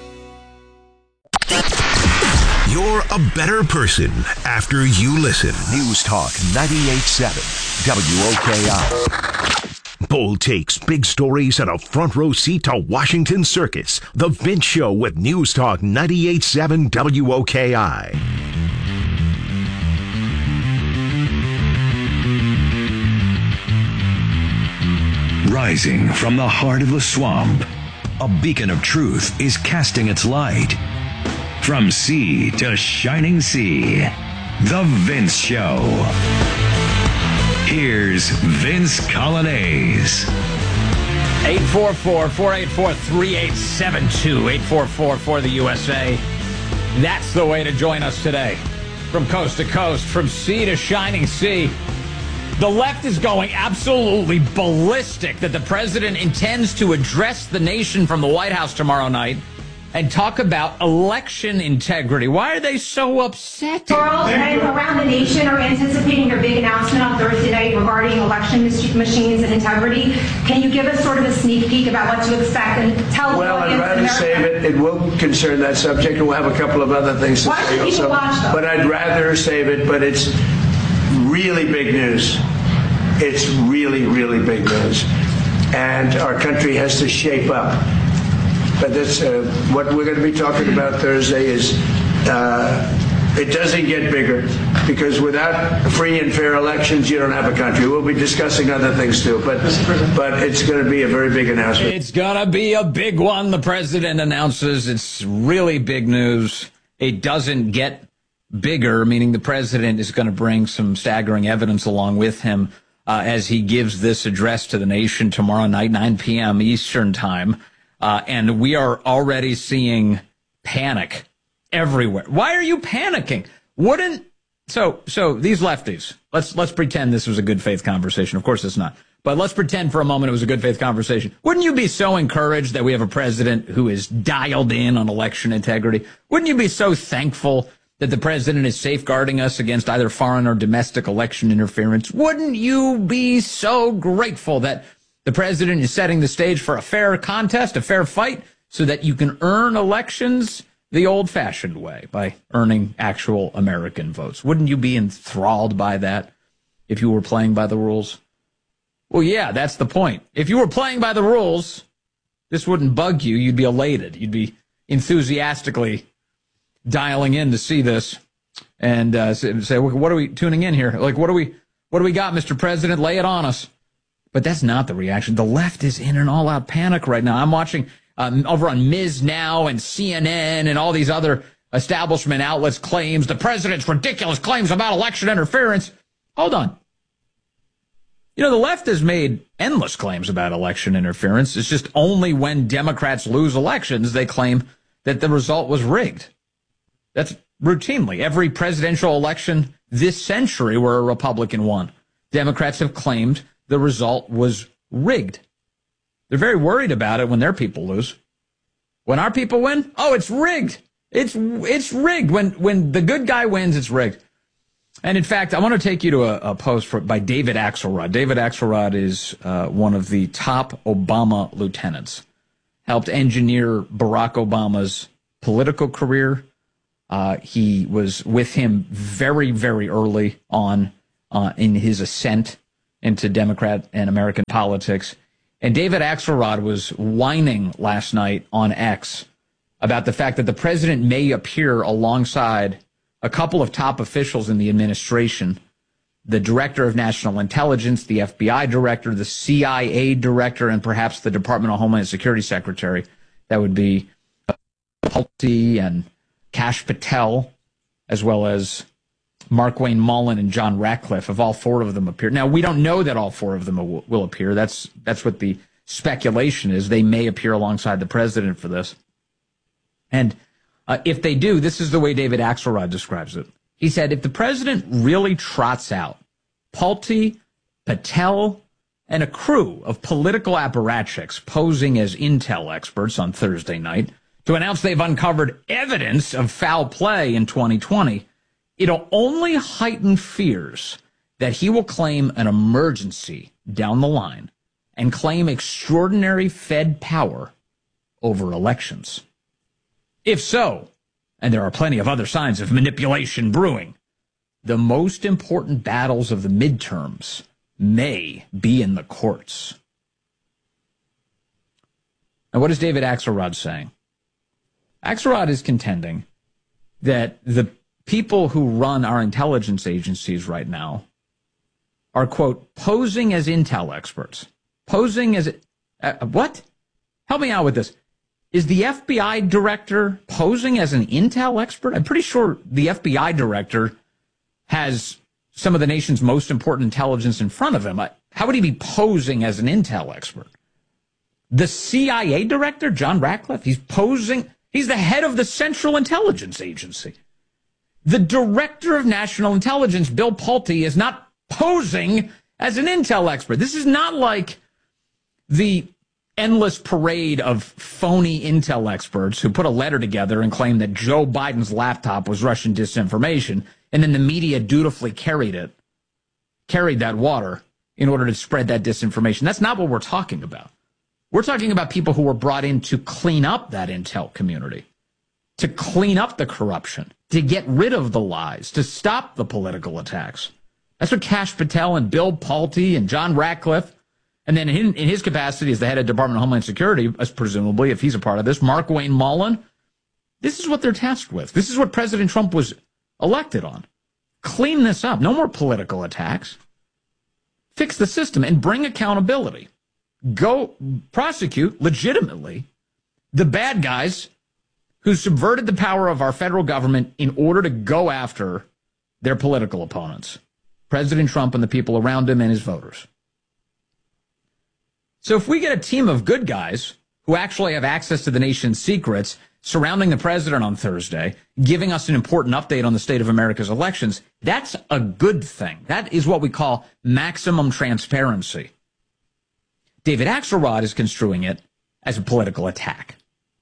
You're a better person after you listen. News Talk ninety-eight point seven W O K I. Bold takes, big stories, and a front row seat to Washington Circus. The Vince Show with News Talk ninety-eight point seven W O K I. Rising from the heart of the swamp, a beacon of truth is casting its light. From sea to shining sea, The Vince Show. Here's Vince Colonnese. eight four four, four eight four, three eight seven two, eight four four for the U S A. That's the way to join us today. From coast to coast, from sea to shining sea. The left is going absolutely ballistic that the president intends to address the nation from the White House tomorrow night and talk about election integrity. Why are they so upset? Girls and around the nation are anticipating their big announcement on Thursday night regarding election machines and integrity. Can you give us sort of a sneak peek about what to expect and tell Well, the I'd rather save it. It will concern that subject, and we'll have a couple of other things to Why say should people also. watch them? But I'd rather save it, but it's really big news. It's really, really big news. And our country has to shape up. But that's uh, what we're going to be talking about Thursday is uh, it doesn't get bigger, because without free and fair elections, you don't have a country. We'll be discussing other things too, but but it's going to be a very big announcement. It's going to be a big one, the president announces. It's really big news. It doesn't get bigger, meaning the president is going to bring some staggering evidence along with him uh, as he gives this address to the nation tomorrow night, nine p.m. Eastern time. Uh, and we are already seeing panic everywhere. Why are you panicking? Wouldn't so so these lefties, let's let's pretend this was a good faith conversation. Of course it's not. But let's pretend for a moment it was a good faith conversation. Wouldn't you be so encouraged that we have a president who is dialed in on election integrity? Wouldn't you be so thankful that the president is safeguarding us against either foreign or domestic election interference? Wouldn't you be so grateful that the president is setting the stage for a fair contest, a fair fight, so that you can earn elections the old-fashioned way, by earning actual American votes? Wouldn't you be enthralled by that if you were playing by the rules? Well, yeah, that's the point. If you were playing by the rules, this wouldn't bug you. You'd be elated. You'd be enthusiastically dialing in to see this and uh, say, what are we tuning in here? Like, what do we, what do we got, Mister President? Lay it on us. But that's not the reaction. The left is in an all-out panic right now. I'm watching um, over on Miz Now and C N N and all these other establishment outlets claims, the president's ridiculous claims about election interference. Hold on. You know, the left has made endless claims about election interference. It's just only when Democrats lose elections they claim that the result was rigged. That's routinely every presidential election this century where a Republican won. Democrats have claimed the result was rigged. They're very worried about it when their people lose. When our people win, oh, it's rigged. It's it's rigged. When when the good guy wins, it's rigged. And in fact, I want to take you to a, a post for, by David Axelrod. David Axelrod is uh, one of the top Obama lieutenants. Helped engineer Barack Obama's political career. Uh, he was with him very, very early on uh, in his ascent into Democrat and American politics. And David Axelrod was whining last night on X about the fact that the president may appear alongside a couple of top officials in the administration, the director of national intelligence, the F B I director, the C I A director, and perhaps the Department of Homeland Security secretary. That would be Pulte and Kash Patel, as well as Markwayne Mullin and John Ratcliffe. If all four of them appear. Now, we don't know that all four of them will, will appear. That's, that's what the speculation is. They may appear alongside the president for this. And uh, if they do, this is the way David Axelrod describes it. He said, if the president really trots out Pulte, Patel, and a crew of political apparatchiks posing as intel experts on Thursday night to announce they've uncovered evidence of foul play in twenty twenty, it'll only heighten fears that he will claim an emergency down the line and claim extraordinary Fed power over elections. If so, and there are plenty of other signs of manipulation brewing, the most important battles of the midterms may be in the courts. Now, what is David Axelrod saying? Axelrod is contending that the people who run our intelligence agencies right now are, quote, posing as intel experts. Posing as... Uh, what? Help me out with this. Is the F B I director posing as an intel expert? I'm pretty sure the F B I director has some of the nation's most important intelligence in front of him. How would he be posing as an intel expert? The C I A director, John Ratcliffe, he's posing... He's the head of the Central Intelligence Agency. The director of national intelligence, Bill Pulte, is not posing as an intel expert. This is not like the endless parade of phony intel experts who put a letter together and claimed that Joe Biden's laptop was Russian disinformation, and then the media dutifully carried it, carried that water in order to spread that disinformation. That's not what we're talking about. We're talking about people who were brought in to clean up that intel community, to clean up the corruption, to get rid of the lies, to stop the political attacks. That's what Kash Patel and Bill Pulte and John Ratcliffe, and then in, in his capacity as the head of Department of Homeland Security, as presumably, if he's a part of this, Markwayne Mullin, this is what they're tasked with. This is what President Trump was elected on. Clean this up. No more political attacks. Fix the system and bring accountability. Go prosecute legitimately the bad guys who subverted the power of our federal government in order to go after their political opponents, President Trump and the people around him and his voters. So if we get a team of good guys who actually have access to the nation's secrets surrounding the president on Thursday, giving us an important update on the state of America's elections, that's a good thing. That is what we call maximum transparency. David Axelrod is construing it as a political attack.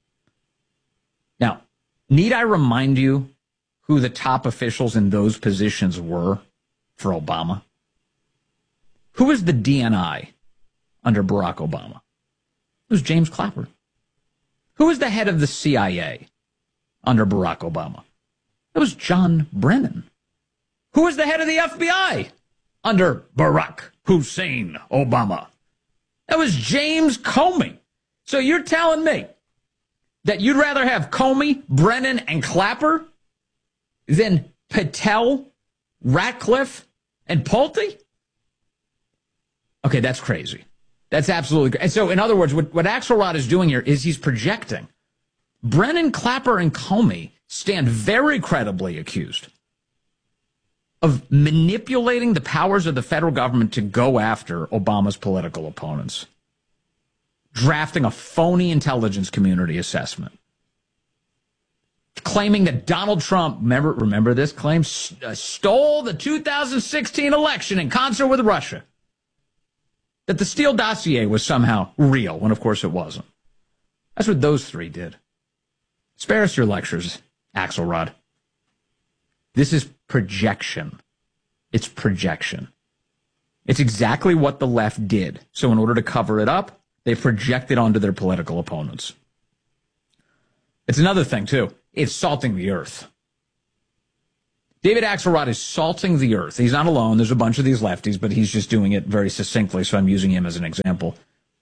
Now, need I remind you who the top officials in those positions were for Obama? Who was the D N I under Barack Obama? It was James Clapper. Who was the head of the C I A under Barack Obama? It was John Brennan. Who was the head of the F B I under Barack Hussein Obama? That was James Comey. So you're telling me that you'd rather have Comey, Brennan, and Clapper than Patel, Ratcliffe, and Pulte? Okay, that's crazy. That's absolutely crazy. And so, in other words, what, what Axelrod is doing here is he's projecting. Brennan, Clapper, and Comey stand very credibly accused of manipulating the powers of the federal government to go after Obama's political opponents, drafting a phony intelligence community assessment, claiming that Donald Trump, remember, remember this claim, uh, stole the two thousand sixteen election in concert with Russia. that the Steele dossier was somehow real, when of course it wasn't. That's what those three did. Spare us your lectures, Axelrod. This is projection. It's projection. It's exactly what the left did. So in order to cover it up, they project it onto their political opponents. It's another thing, too. It's salting the earth. David Axelrod is salting the earth. He's not alone. There's a bunch of these lefties, but he's just doing it very succinctly, so I'm using him as an example.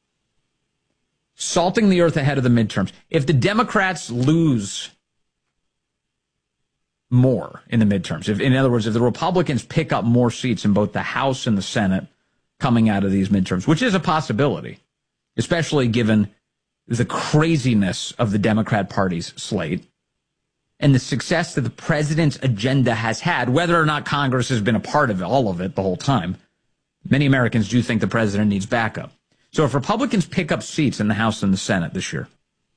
Salting the earth ahead of the midterms. If the Democrats lose more in the midterms, if, in other words, if the Republicans pick up more seats in both the House and the Senate coming out of these midterms, which is a possibility, especially given the craziness of the Democrat Party's slate, and the success that the president's agenda has had, whether or not Congress has been a part of it, all of it the whole time. Many Americans do think the president needs backup. So if Republicans pick up seats in the House and the Senate this year,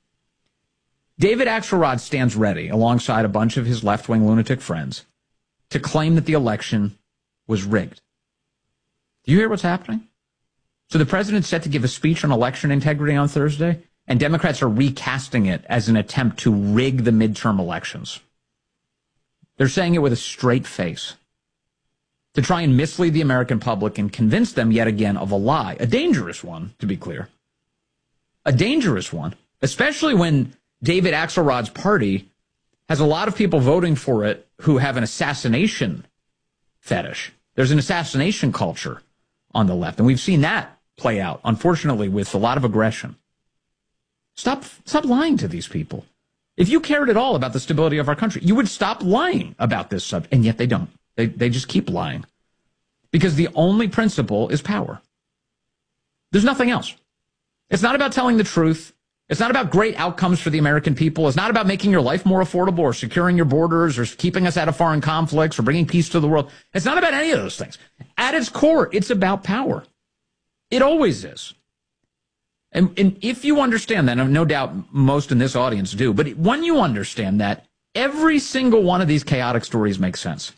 David Axelrod stands ready, alongside a bunch of his left-wing lunatic friends, to claim that the election was rigged. Do you hear what's happening? So the president's set to give a speech on election integrity on Thursday, and Democrats are recasting it as an attempt to rig the midterm elections. They're saying it with a straight face to try and mislead the American public and convince them yet again of a lie, a dangerous one, to be clear. A dangerous one, especially when David Axelrod's party has a lot of people voting for it who have an assassination fetish. There's an assassination culture on the left, and we've seen that play out, unfortunately, with a lot of aggression. Stop, stop lying to these people. If you cared at all about the stability of our country, you would stop lying about this subject, and yet they don't. They, they just keep lying. Because the only principle is power. There's nothing else. It's not about telling the truth. It's not about great outcomes for the American people. It's not about making your life more affordable or securing your borders or keeping us out of foreign conflicts or bringing peace to the world. It's not about any of those things. At its core, it's about power. It always is. And, and if you understand that, and no doubt most in this audience do, but when you understand that, every single one of these chaotic stories makes sense.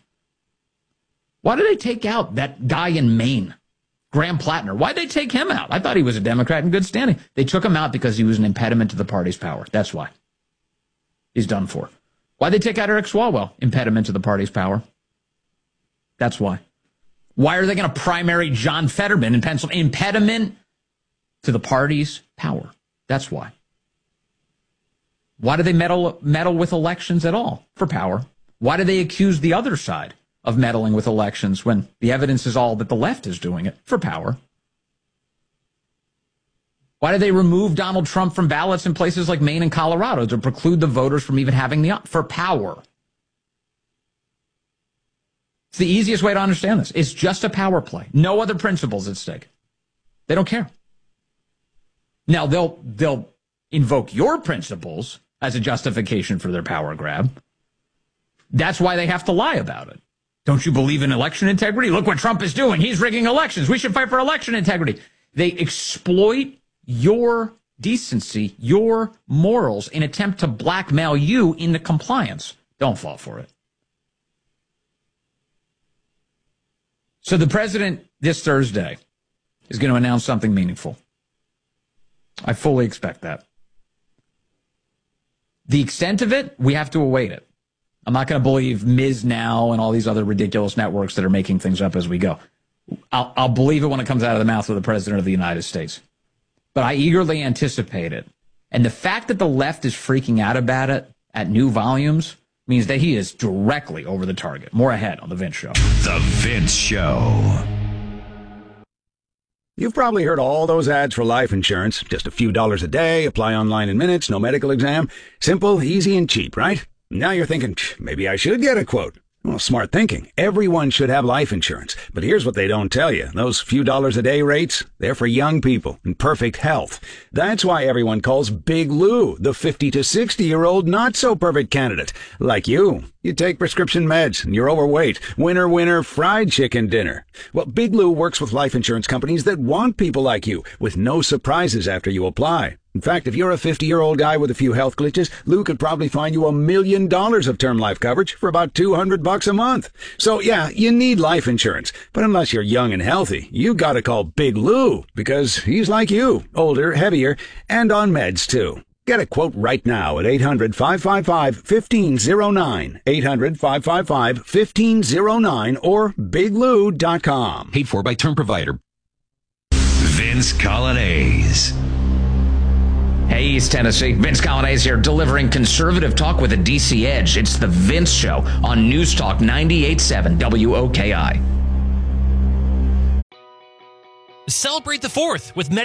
Why did they take out that guy in Maine, Graham Plattner? Why did they take him out? I thought he was a Democrat in good standing. They took him out because he was an impediment to the party's power. That's why. He's done for. Why did they take out Eric Swalwell? Impediment to the party's power. That's why. Why are they going to primary John Fetterman in Pennsylvania? Impediment to the party's power. That's why. Why do they meddle, meddle with elections at all? For power. Why do they accuse the other side of meddling with elections when the evidence is all that the left is doing it? For power. Why do they remove Donald Trump from ballots in places like Maine and Colorado to preclude the voters from even having the... For power. It's the easiest way to understand this. It's just a power play. No other principles at stake. They don't care. Now, they'll they'll invoke your principles as a justification for their power grab. That's why they have to lie about it. Don't you believe in election integrity? Look what Trump is doing. He's rigging elections. We should fight for election integrity. They exploit your decency, your morals, in an attempt to blackmail you into compliance. Don't fall for it. So the president this Thursday is going to announce something meaningful. I fully expect that. The extent of it, we have to await it. I'm not going to believe Miz Now and all these other ridiculous networks that are making things up as we go. I'll, I'll believe it when it comes out of the mouth of the President of the United States. But I eagerly anticipate it. And the fact that the left is freaking out about it at new volumes means that he is directly over the target. More ahead on The Vince Show. The Vince Show. You've probably heard all those ads for life insurance. Just a few dollars a day, apply online in minutes, no medical exam. Simple, easy, and cheap, right? Now you're thinking, maybe I should get a quote. Well, smart thinking. Everyone should have life insurance. But here's what they don't tell you. Those few dollars a day rates, they're for young people in perfect health. That's why everyone calls Big Lou the fifty to sixty-year-old not-so-perfect candidate. Like you. You take prescription meds and you're overweight. Winner, winner, fried chicken dinner. Well, Big Lou works with life insurance companies that want people like you with no surprises after you apply. In fact, if you're a fifty-year-old guy with a few health glitches, Lou could probably find you a million dollars of term life coverage for about two hundred bucks a month. So yeah, you need life insurance. But unless you're young and healthy, you gotta call Big Lou, because he's like you, older, heavier, and on meds too. Get a quote right now at eight hundred, five five five, one five zero nine, eight hundred, five five five, one five zero nine, or big lou dot com. Paid for by term provider. Vince Colonnese. Hey, East Tennessee. Vince Colonnese here, delivering conservative talk with a D C edge. It's the Vince Show on News Talk ninety-eight point seven W O K I. Celebrate the fourth with Med-